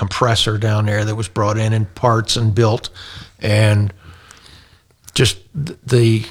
compressor down there that was brought in parts and built, and just the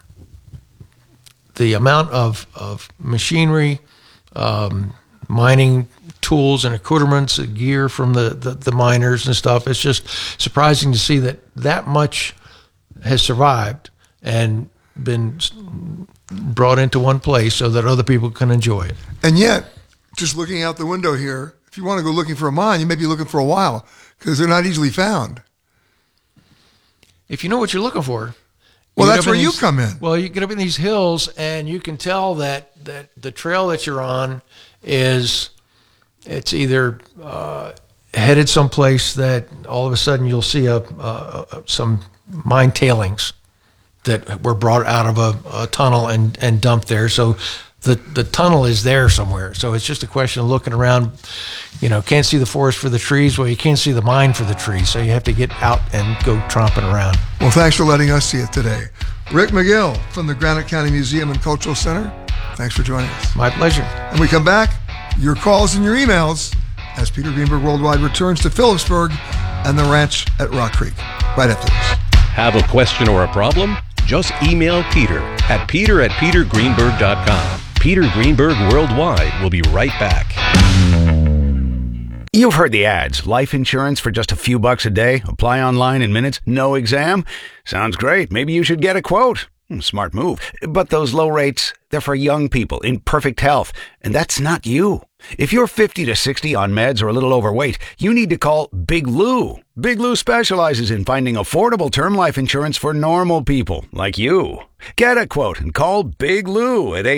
amount of machinery, mining tools and accoutrements, gear from the miners and stuff. It's just surprising to see that much has survived and been brought into one place so that other people can enjoy it. And yet, just looking out the window here, if you want to go looking for a mine, you may be looking for a while because they're not easily found. If you know what you're looking for. Well, that's where you come in. Well, you get up in these hills and you can tell that the trail that you're on it's either headed someplace that all of a sudden you'll see some mine tailings that were brought out of a tunnel and dumped there. So the tunnel is there somewhere. So it's just a question of looking around. Can't see the forest for the trees. Well, you can't see the mine for the trees. So you have to get out and go tromping around. Well, thanks for letting us see it today. Rick McGill from the Granite County Museum and Cultural Center. Thanks for joining us. My pleasure. And we come back, your calls and your emails as Peter Greenberg Worldwide returns to Phillipsburg and the ranch at Rock Creek. Right after this. Have a question or a problem? Just email Peter at peter@petergreenberg.com. Peter Greenberg Worldwide will be right back. You've heard the ads. Life insurance for just a few bucks a day. Apply online in minutes. No exam. Sounds great. Maybe you should get a quote. Smart move. But those low rates, they're for young people in perfect health. And that's not you. If you're 50 to 60 on meds or a little overweight, you need to call Big Lou. Big Lou specializes in finding affordable term life insurance for normal people like you. Get a quote and call Big Lou at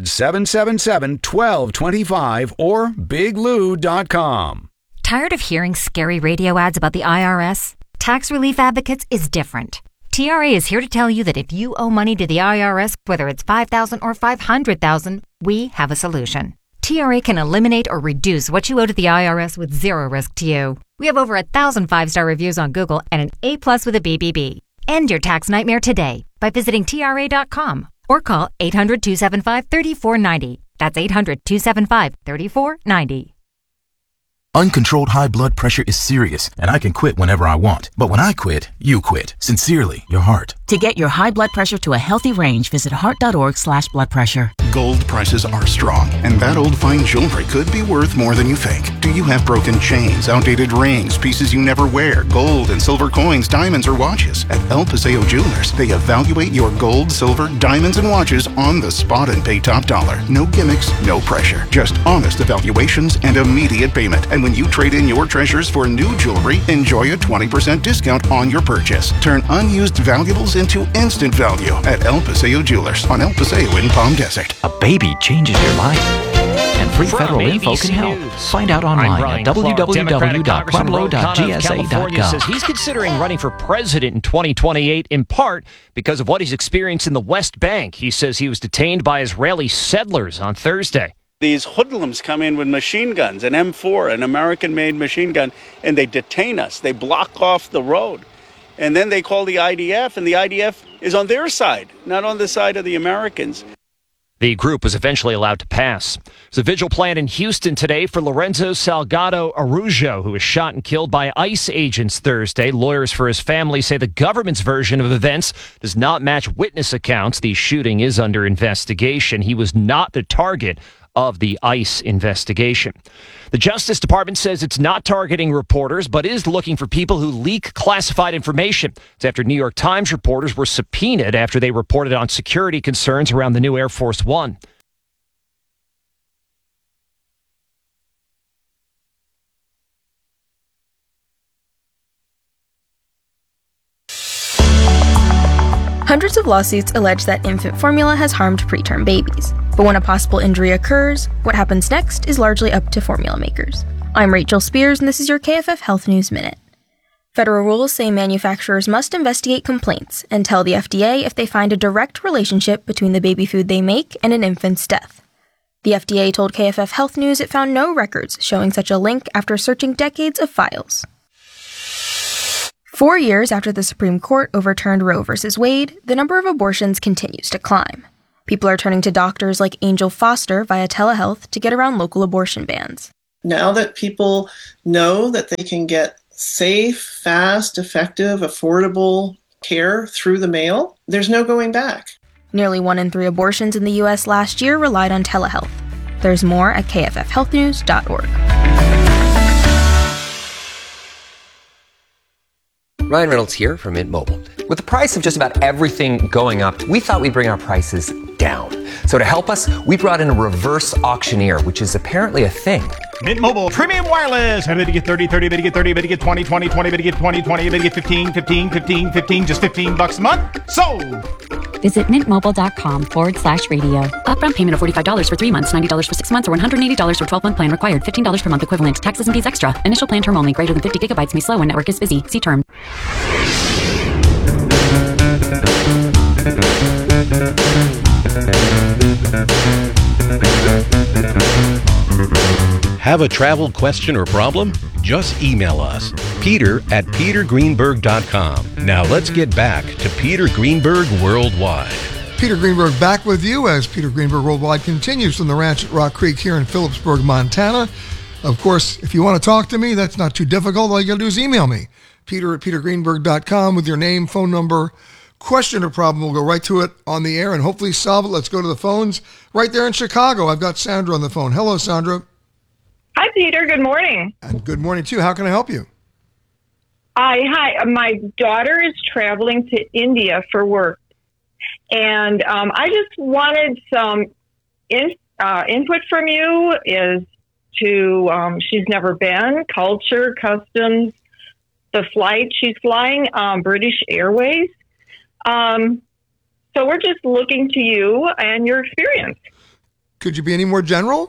800-777-1225 or biglou.com. Tired of hearing scary radio ads about the IRS? Tax Relief Advocates is different. TRA is here to tell you that if you owe money to the IRS, whether it's $5,000 or $500,000, we have a solution. TRA can eliminate or reduce what you owe to the IRS with zero risk to you. We have over 1,000 5-star reviews on Google and an A+ with a BBB. End your tax nightmare today by visiting TRA.com or call 800-275-3490. That's 800-275-3490. Uncontrolled high blood pressure is serious, and I can quit whenever I want. But when I quit, you quit. Sincerely, your heart. To get your high blood pressure to a healthy range, visit heart.org/bloodpressure. Gold prices are strong, and that old fine jewelry could be worth more than you think. Do you have broken chains, outdated rings, pieces you never wear, gold and silver coins, diamonds, or watches? At El Paseo Jewelers, they evaluate your gold, silver, diamonds, and watches on the spot and pay top dollar. No gimmicks, no pressure. Just honest evaluations and immediate payment. And when you trade in your treasures for new jewelry, enjoy a 20% discount on your purchase. Turn unused valuables into instant value at El Paseo Jewelers on El Paseo in Palm Desert. A baby changes your life, and free federal info can help. Find out online at www.pueblo.gsa.gov. Says he's considering running for president in 2028 in part because of what he's experienced in the West Bank. He says he was detained by Israeli settlers on Thursday. These hoodlums come in with machine guns, an M4, an American-made machine gun, and they detain us. They block off the road. And then they call the IDF, and the IDF is on their side, not on the side of the Americans. The group was eventually allowed to pass. There's a vigil planned in Houston today for Lorenzo Salgado Araujo, who was shot and killed by ICE agents Thursday. Lawyers for his family say the government's version of events does not match witness accounts. The shooting is under investigation. He was not the target of the ICE investigation. The Justice Department says it's not targeting reporters, but is looking for people who leak classified information. It's after New York Times reporters were subpoenaed after they reported on security concerns around the new Air Force One. Hundreds of lawsuits allege that infant formula has harmed preterm babies. But when a possible injury occurs, what happens next is largely up to formula makers. I'm Rachel Spears, and this is your KFF Health News Minute. Federal rules say manufacturers must investigate complaints and tell the FDA if they find a direct relationship between the baby food they make and an infant's death. The FDA told KFF Health News it found no records showing such a link after searching decades of files. 4 years after the Supreme Court overturned Roe v. Wade, the number of abortions continues to climb. People are turning to doctors like Angel Foster via telehealth to get around local abortion bans. Now that people know that they can get safe, fast, effective, affordable care through the mail, there's no going back. Nearly 1 in 3 abortions in the U.S. last year relied on telehealth. There's more at kffhealthnews.org. Ryan Reynolds here from Mint Mobile. With the price of just about everything going up, we thought we'd bring our prices down. So to help us, we brought in a reverse auctioneer, which is apparently a thing. Mint Mobile Premium Wireless. How to get 30, 30, bit to get 30, bit to get 20, 20, 20, bit to get 20, 20, bit to get 15, 15, 15, 15, just $15 a month? Sold! Visit mintmobile.com/radio. Upfront payment of $45 for 3 months, $90 for 6 months, or $180 for 12-month plan required. $15 per month equivalent. Taxes and fees extra. Initial plan term only. Greater than 50 gigabytes may slow when network is busy. See term. Have a travel question or problem? Just email us, peter@petergreenberg.com. Now let's get back to Peter Greenberg Worldwide. Peter Greenberg back with you as Peter Greenberg Worldwide continues from the ranch at Rock Creek here in Phillipsburg, Montana. Of course, if you want to talk to me, that's not too difficult. All you got to do is email me, peter@petergreenberg.com, with your name, phone number, question or problem. We'll go right to it on the air and hopefully solve it. Let's go to the phones right there in Chicago. I've got Sandra on the phone. Hello, Sandra. Hi, Peter. Good morning. And good morning, too. How can I help you? Hi. My daughter is traveling to India for work, and I just wanted some input from you as to she's never been, culture, customs, the flight she's flying, British Airways. So we're just looking to you and your experience. Could you be any more general?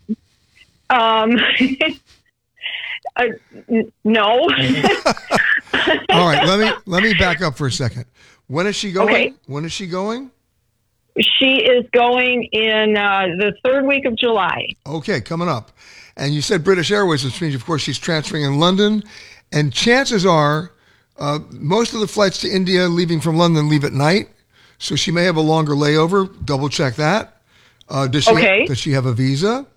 No. All right, let me back up for a second. When is she going? Okay. When is she going? She is going in the 3rd week of July. Okay, coming up. And you said British Airways, which means, of course, she's transferring in London. And chances are most of the flights to India leaving from London leave at night. So she may have a longer layover. Double check that. Does she have a visa?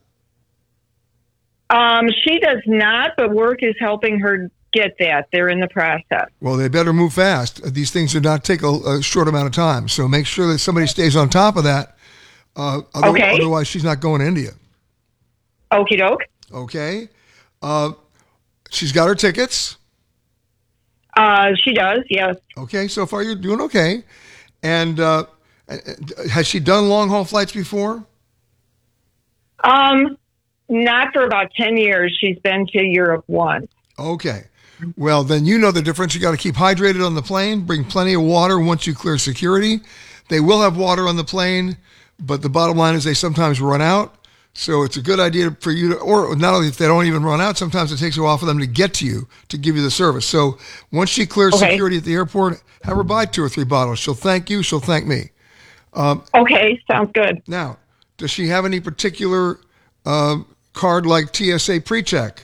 She does not, but work is helping her get that. They're in the process. Well, they better move fast. These things do not take a short amount of time. So make sure that somebody stays on top of that. Otherwise, she's not going to India. Okie doke. Okay. She's got her tickets. She does, yes. Okay, so far you're doing okay. And has she done long-haul flights before? Not for about 10 years. She's been to Europe once. Okay. Well, then you know the difference. You got to keep hydrated on the plane. Bring plenty of water once you clear security. They will have water on the plane, but the bottom line is they sometimes run out. So it's a good idea for you to, or not only if they don't even run out, sometimes it takes a while for them to get to you to give you the service. So once she clears security at the airport, have her buy 2 or 3 bottles. She'll thank you. She'll thank me. Okay, sounds good. Now, does she have any particular card like TSA PreCheck?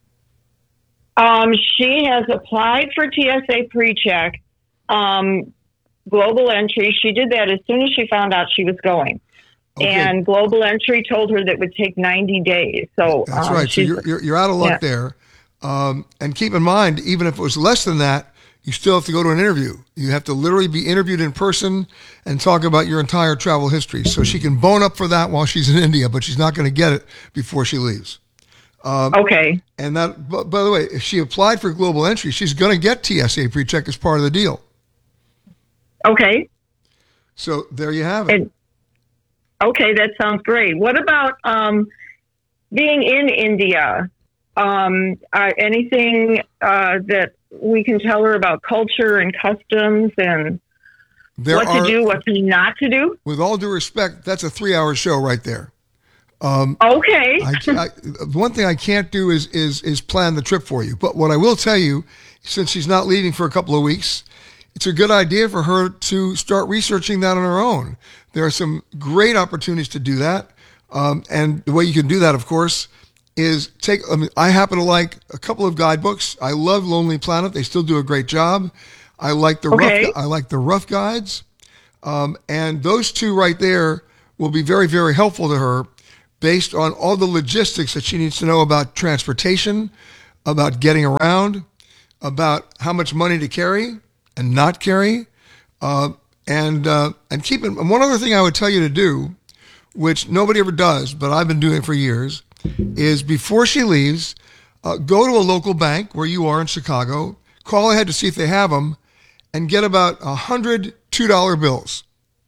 She has applied for TSA PreCheck, Global Entry. She did that as soon as she found out she was going. Okay. And Global Entry told her that it would take 90 days. So that's right. So you're out of luck there. And keep in mind, even if it was less than that, you still have to go to an interview. You have to literally be interviewed in person and talk about your entire travel history. So she can bone up for that while she's in India, but she's not going to get it before she leaves. Okay. And that, by the way, if she applied for Global Entry, she's going to get TSA PreCheck as part of the deal. Okay. So there you have it. Okay, that sounds great. What about being in India? Anything that we can tell her about culture and customs and what to do, what not to do? With all due respect, that's a 3-hour show right there. Okay. One thing I can't do is plan the trip for you. But what I will tell you, since she's not leaving for a couple of weeks, it's a good idea for her to start researching that on her own. There are some great opportunities to do that. And the way you can do that, of course, is I happen to like a couple of guidebooks. I love Lonely Planet. They still do a great job. I like the rough guides. And those two right there will be very, very helpful to her. based on all the logistics that she needs to know about transportation, about getting around, about how much money to carry and not carry, and keep it. And one other thing I would tell you to do, which nobody ever does, but I've been doing it for years, is before she leaves, go to a local bank where you are in Chicago, call ahead to see if they have them, and get about 100 $2 bills.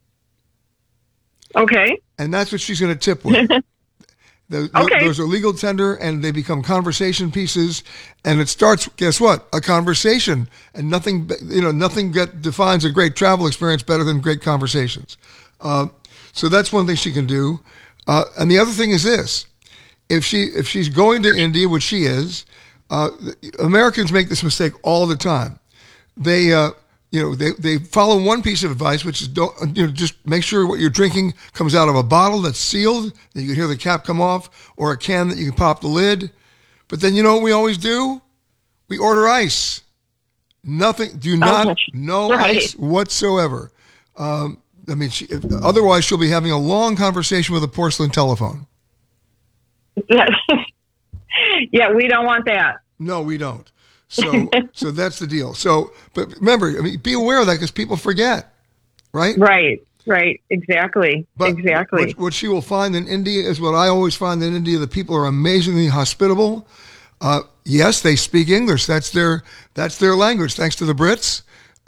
Okay. And that's what she's going to tip with. Okay. Those are legal tender, and they become conversation pieces, and it starts, guess what? A conversation, and nothing defines a great travel experience better than great conversations. So that's one thing she can do. And the other thing is this: if she's going to India, which she is, Americans make this mistake all the time. They follow one piece of advice, which is just make sure what you're drinking comes out of a bottle that's sealed, that you can hear the cap come off, or a can that you can pop the lid. But then you know what we always do? We order ice. Nothing. No ice whatsoever. Otherwise she'll be having a long conversation with a porcelain telephone. Yeah, we don't want that. No, we don't. So that's the deal. So, but remember, be aware of that because people forget, right? Right. Exactly. Exactly. What she will find in India is what I always find in India: the people are amazingly hospitable. Yes, they speak English. That's their language, thanks to the Brits.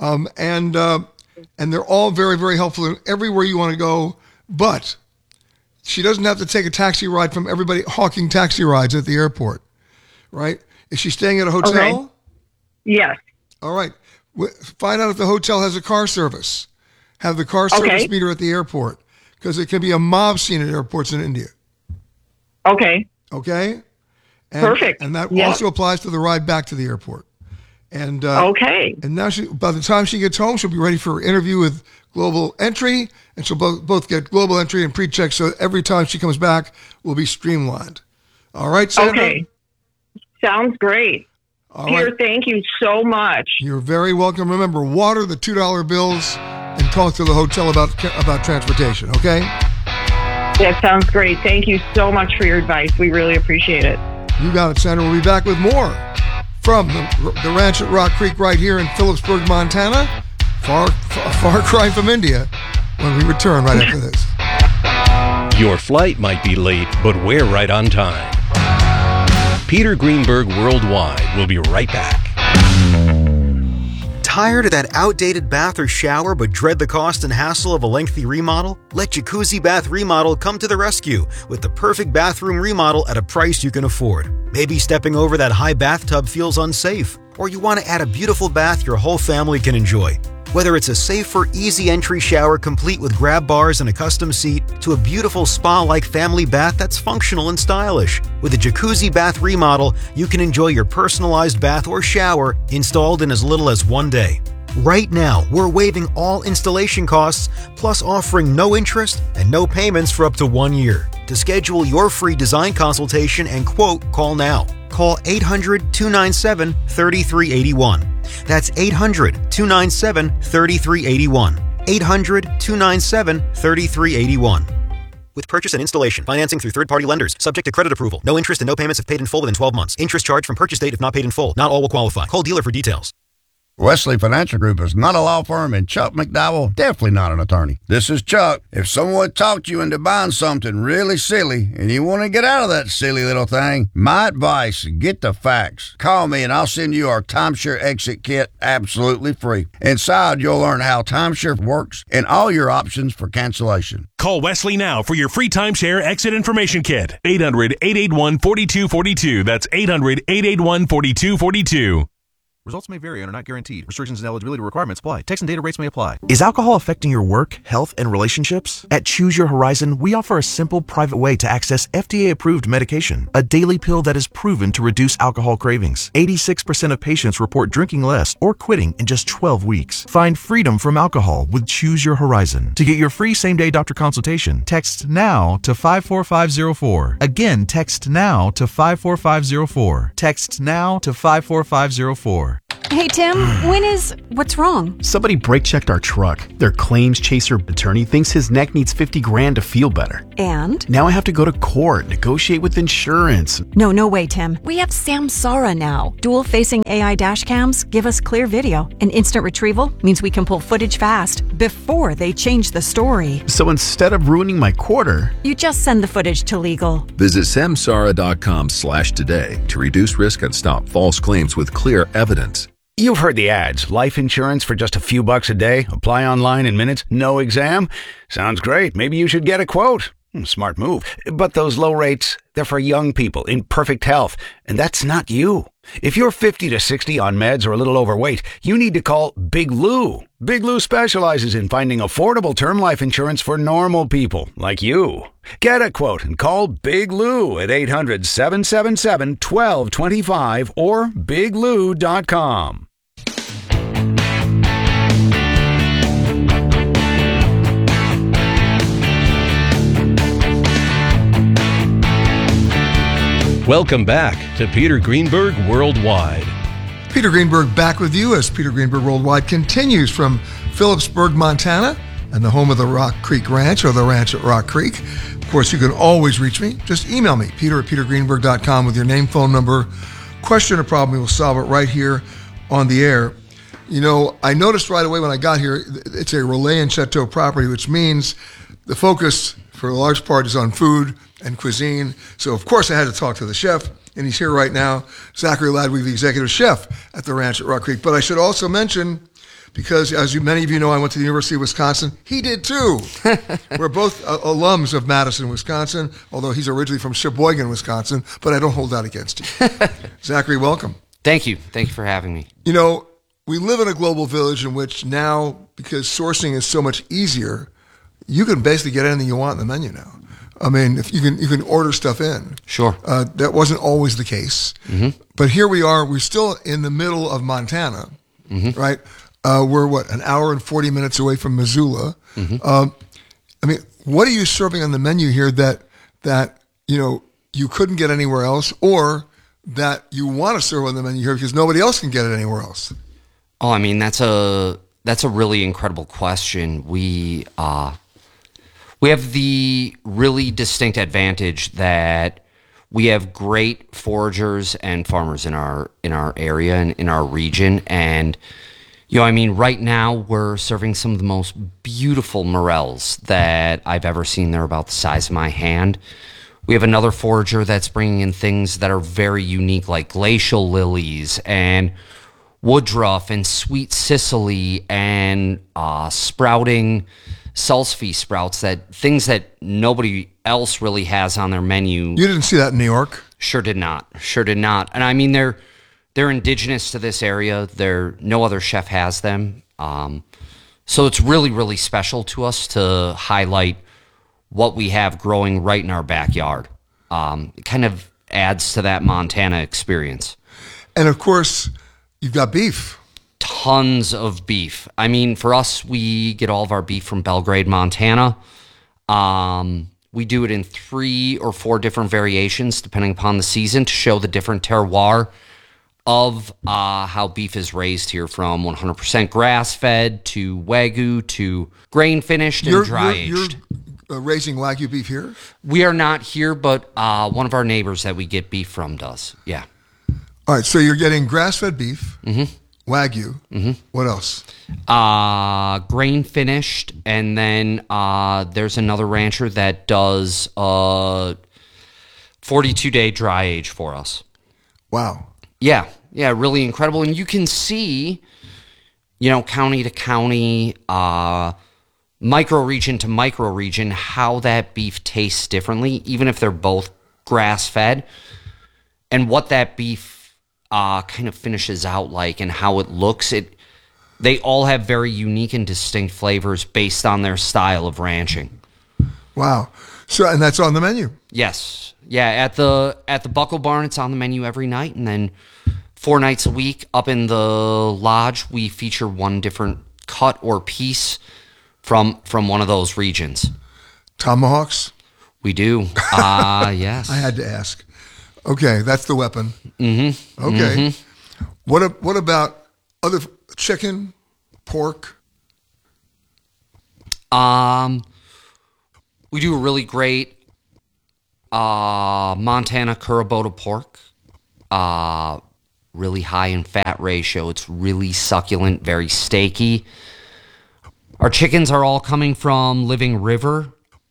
And they're all very, very helpful in everywhere you want to go. But she doesn't have to take a taxi ride from everybody hawking taxi rides at the airport, right? Is she staying at a hotel? Okay. Yes. All right. Find out if the hotel has a car service. Have the car service meet her at the airport, because it can be a mob scene at airports in India. Okay. Okay? Perfect. And that also applies to the ride back to the airport. And And now by the time she gets home, she'll be ready for her interview with Global Entry, and she'll both get Global Entry and pre-check, so every time she comes back will be streamlined. All right, Sandra? Okay. Sounds great. All Peter, right. thank you so much. You're very welcome. Remember, water the $2 bills and talk to the hotel about transportation, okay? That sounds great. Thank you so much for your advice. We really appreciate it. You got it, Sandra. We'll be back with more from the ranch at Rock Creek right here in Phillipsburg, Montana. Far cry from India, when we return right after this. Your flight might be late, but we're right on time. Peter Greenberg Worldwide will be right back. Tired of that outdated bath or shower but dread the cost and hassle of a lengthy remodel? Let Jacuzzi Bath Remodel come to the rescue with the perfect bathroom remodel at a price you can afford. Maybe stepping over that high bathtub feels unsafe, or you want to add a beautiful bath your whole family can enjoy. Whether it's a safer, easy entry shower complete with grab bars and a custom seat, to a beautiful spa-like family bath that's functional and stylish. With a Jacuzzi Bath Remodel, you can enjoy your personalized bath or shower installed in as little as 1 day. Right now, we're waiving all installation costs, plus offering no interest and no payments for up to 1 year. To schedule your free design consultation and quote, call now. Call 800-297-3381. That's 800-297-3381. 800-297-3381. With purchase and installation, financing through third-party lenders, subject to credit approval. No interest and no payments if paid in full within 12 months. Interest charged from purchase date if not paid in full. Not all will qualify. Call dealer for details. Wesley Financial Group is not a law firm, and Chuck McDowell definitely not an attorney. This is Chuck. If someone talked you into buying something really silly and you want to get out of that silly little thing, my advice, get the facts. Call me and I'll send you our timeshare exit kit absolutely free. Inside, you'll learn how timeshare works and all your options for cancellation. Call Wesley now for your free timeshare exit information kit. 800-881-4242. That's 800-881-4242. Results may vary and are not guaranteed. Restrictions and eligibility requirements apply. Text and data rates may apply. Is alcohol affecting your work, health, and relationships? At Choose Your Horizon, we offer a simple, private way to access FDA-approved medication, a daily pill that is proven to reduce alcohol cravings. 86% of patients report drinking less or quitting in just 12 weeks. Find freedom from alcohol with Choose Your Horizon. To get your free same-day doctor consultation, text NOW to 54504. Again, text NOW to 54504. Text NOW to 54504. Hey, Tim, what's wrong? Somebody brake checked our truck. Their claims chaser attorney thinks his neck needs $50,000 to feel better. And? Now I have to go to court, negotiate with insurance. No way, Tim. We have Samsara now. Dual-facing AI dash cams give us clear video. And instant retrieval means we can pull footage fast before they change the story. So instead of ruining my quarter, you just send the footage to legal. Visit samsara.com/today to reduce risk and stop false claims with clear evidence. You've heard the ads. Life insurance for just a few bucks a day. Apply online in minutes. No exam. Sounds great. Maybe you should get a quote. Smart move. But those low rates, they're for young people in perfect health. And that's not you. If you're 50 to 60 on meds or a little overweight, you need to call Big Lou. Big Lou specializes in finding affordable term life insurance for normal people like you. Get a quote and call Big Lou at 800-777-1225 or biglou.com. Welcome back to Peter Greenberg Worldwide. Peter Greenberg back with you as Peter Greenberg Worldwide continues from Phillipsburg, Montana, and the home of the Rock Creek Ranch, or the ranch at Rock Creek. Of course, you can always reach me. Just email me, peter@petergreenberg.com, with your name, phone number, question, or problem. We will solve it right here on the air. You know, I noticed right away when I got here, it's a Relais and Chateau property, which means the focus for a large part is on food and cuisine. So, of course, I had to talk to the chef, and he's here right now, Zachary Ladwig, the executive chef at the ranch at Rock Creek. But I should also mention, because as many of you know, I went to the University of Wisconsin. He did too. We're both alums of Madison, Wisconsin, although he's originally from Sheboygan, Wisconsin, but I don't hold that against you. Zachary, welcome. Thank you. Thank you for having me. You know, we live in a global village in which now, because sourcing is so much easier, you can basically get anything you want in the menu now. I mean, if you can order stuff in. Sure. That wasn't always the case. Mm-hmm. But here we are. We're still in the middle of Montana, right? We're, an hour and 40 minutes away from Missoula. I mean, what are you serving on the menu here that you couldn't get anywhere else, or that you want to serve on the menu here because nobody else can get it anywhere else? Oh, I mean, that's a really incredible question. We have the really distinct advantage that we have great foragers and farmers in our area and in our region. And, right now we're serving some of the most beautiful morels that I've ever seen. They're about the size of my hand. We have another forager that's bringing in things that are very unique, like glacial lilies and woodruff and sweet Sicily and sprouting salsify sprouts, things that nobody else really has on their menu. You didn't see that in New York? Sure did not. And I mean, they're indigenous to this area. No other chef has them. So it's really, really special to us to highlight what we have growing right in our backyard. It kind of adds to that Montana experience. And of course, you've got beef. Tons of beef. I mean, for us, we get all of our beef from Belgrade, Montana. We do it in 3 or 4 different variations, depending upon the season, to show the different terroir of how beef is raised here, from 100% grass-fed to Wagyu to grain-finished and dry-aged. You're raising Wagyu beef here? We are not here, but one of our neighbors that we get beef from does, yeah. All right, so you're getting grass-fed beef. Mm-hmm. Wagyu. Mm-hmm. What else? Grain finished, and then there's another rancher that does 42-day dry age for us. Wow. Yeah, really incredible. And you can see, county to county, micro-region to micro-region, how that beef tastes differently, even if they're both grass-fed, and what that beef kind of finishes out like and how it looks. They all have very unique and distinct flavors based on their style of ranching. Wow. So, and that's on the menu? Yes. Yeah, at the Buckle Barn, it's on the menu every night, and then 4 nights a week up in the lodge, we feature one different cut or piece from one of those regions. Tomahawks? We do. Yes. I had to ask. Okay, that's the weapon. Mm-hmm. Okay. Mm-hmm. What about Other chicken, pork? We do a really great Montana Curabota pork. Really high in fat ratio. It's really succulent, very steaky. Our chickens are all coming from Living River,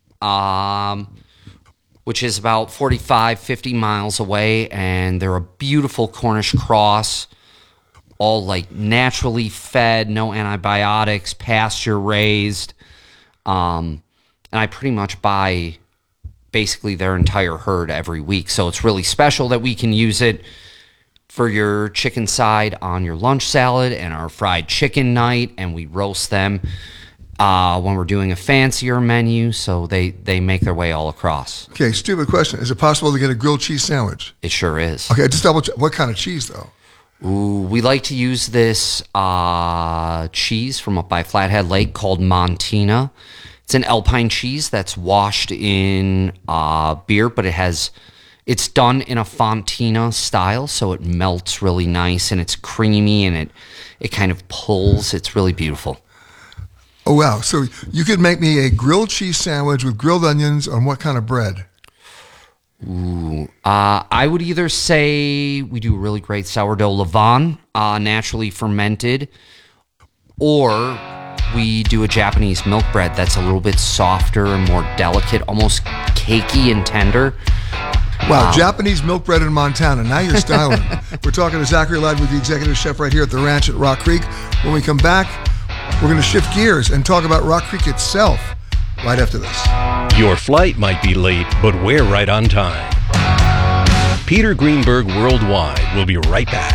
which is about 45, 50 miles away, and they're a beautiful Cornish cross, all like naturally fed, no antibiotics, pasture raised. And I pretty much buy basically their entire herd every week. So it's really special that we can use it for your chicken side on your lunch salad and our fried chicken night, and we roast them when we're doing a fancier menu, so they make their way all across. Okay, stupid question. Is it possible to get a grilled cheese sandwich? It sure is. Okay, just double check. What kind of cheese, though? Ooh, we like to use this cheese from up by Flathead Lake called Montina. It's an Alpine cheese that's washed in beer, but it's done in a fontina style, so it melts really nice, and it's creamy, and it kind of pulls. It's really beautiful. Oh, wow. So you could make me a grilled cheese sandwich with grilled onions on what kind of bread? Ooh, I would either say we do a really great sourdough levain, naturally fermented, or we do a Japanese milk bread that's a little bit softer and more delicate, almost cakey and tender. Wow, Japanese milk bread in Montana. Now you're styling. We're talking to Zachary Ladd with the executive chef right here at the ranch at Rock Creek. When we come back, we're going to shift gears and talk about Rock Creek itself right after this. Your flight might be late, but we're right on time. Peter Greenberg Worldwide will be right back.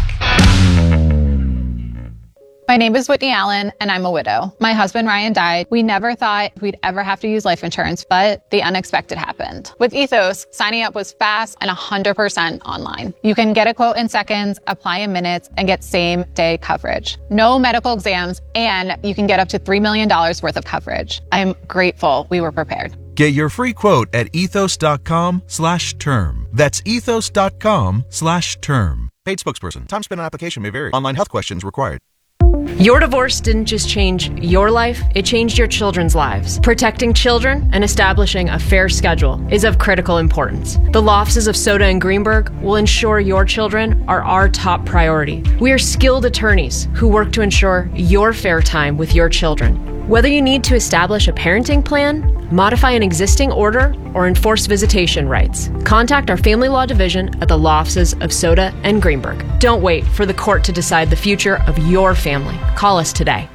My name is Whitney Allen, and I'm a widow. My husband, Ryan, died. We never thought we'd ever have to use life insurance, but the unexpected happened. With Ethos, signing up was fast and 100% online. You can get a quote in seconds, apply in minutes, and get same-day coverage. No medical exams, and you can get up to $3 million worth of coverage. I'm grateful we were prepared. Get your free quote at ethos.com/term. That's ethos.com/term. Paid spokesperson. Time spent on application may vary. Online health questions required. Your divorce didn't just change your life, it changed your children's lives. Protecting children and establishing a fair schedule is of critical importance. The law offices of Soda and Greenberg will ensure your children are our top priority. We are skilled attorneys who work to ensure your fair time with your children. Whether you need to establish a parenting plan, modify an existing order, or enforce visitation rights, contact our family law division at the law offices of Soda and Greenberg. Don't wait for the court to decide the future of your family. Call us today.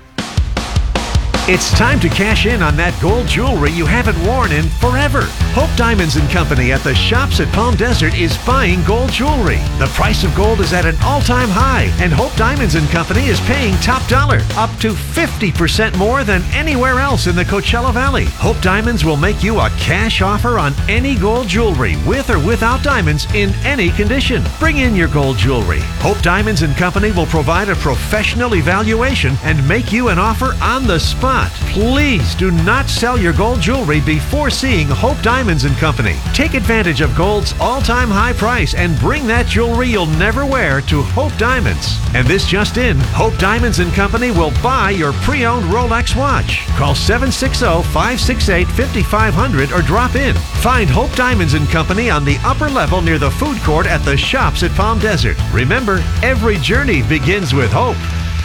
It's time to cash in on that gold jewelry you haven't worn in forever. Hope Diamonds & Company at the Shops at Palm Desert is buying gold jewelry. The price of gold is at an all-time high, and Hope Diamonds & Company is paying top dollar, up to 50% more than anywhere else in the Coachella Valley. Hope Diamonds will make you a cash offer on any gold jewelry, with or without diamonds, in any condition. Bring in your gold jewelry. Hope Diamonds & Company will provide a professional evaluation and make you an offer on the spot. Please do not sell your gold jewelry before seeing Hope Diamonds & Company. Take advantage of gold's all-time high price and bring that jewelry you'll never wear to Hope Diamonds. And this just in, Hope Diamonds & Company will buy your pre-owned Rolex watch. Call 760-568-5500 or drop in. Find Hope Diamonds & Company on the upper level near the food court at the Shops at Palm Desert. Remember, every journey begins with hope.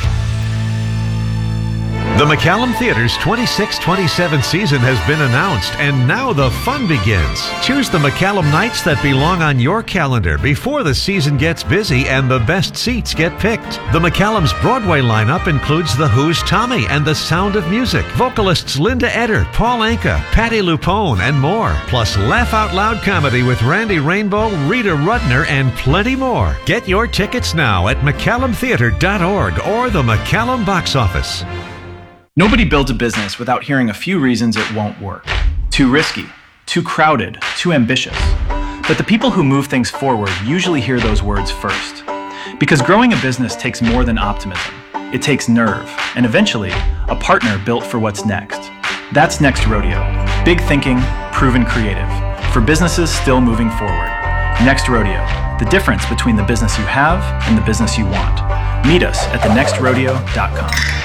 The McCallum Theater's 26-27 season has been announced, and now the fun begins. Choose the McCallum nights that belong on your calendar before the season gets busy and the best seats get picked. The McCallum's Broadway lineup includes The Who's Tommy and The Sound of Music, vocalists Linda Eder, Paul Anka, Patti LuPone, and more, plus laugh-out-loud comedy with Randy Rainbow, Rita Rudner, and plenty more. Get your tickets now at McCallumtheater.org or the McCallum box office. Nobody builds a business without hearing a few reasons it won't work. Too risky, too crowded, too ambitious. But the people who move things forward usually hear those words first. Because growing a business takes more than optimism. It takes nerve, and eventually, a partner built for what's next. That's Next Rodeo. Big thinking, proven creative. For businesses still moving forward. Next Rodeo. The difference between the business you have and the business you want. Meet us at thenextrodeo.com.